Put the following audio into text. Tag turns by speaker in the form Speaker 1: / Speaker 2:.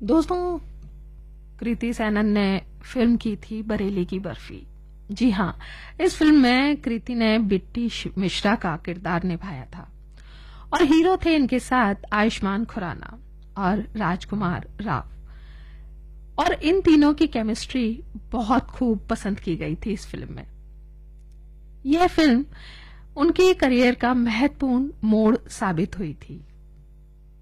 Speaker 1: दोस्तों, कृति सैनन ने फिल्म की थी बरेली की बर्फी। जी हाँ, इस फिल्म में कृति ने बिट्टी मिश्रा का किरदार निभाया था और हीरो थे इनके साथ आयुष्मान खुराना और राजकुमार राव। और इन तीनों की केमिस्ट्री बहुत खूब पसंद की गई थी इस फिल्म में। यह फिल्म उनके करियर का महत्वपूर्ण मोड़ साबित हुई थी।